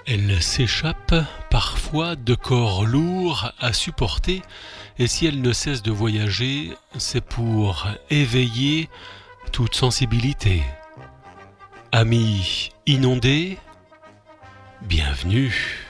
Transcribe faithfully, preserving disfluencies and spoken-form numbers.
Elle s'échappe parfois de corps lourds à supporter, et si elle ne cesse de voyager, c'est pour éveiller toute sensibilité. Amis inondés, bienvenue.